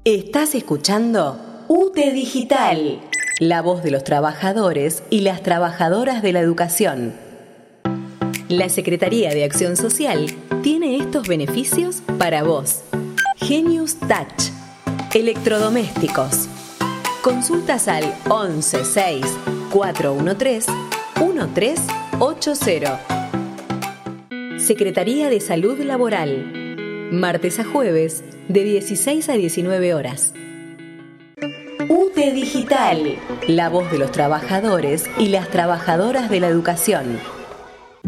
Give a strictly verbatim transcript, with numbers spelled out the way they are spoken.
Estás escuchando U T E Digital, la voz de los trabajadores y las trabajadoras de la educación. La Secretaría de Acción Social tiene estos beneficios para vos. Genius Touch, electrodomésticos. Consultas al once seis cuatrocientos trece trece ochenta. Secretaría de Salud Laboral. Martes a jueves, de dieciséis a diecinueve horas. U T E Digital, la voz de los trabajadores y las trabajadoras de la educación.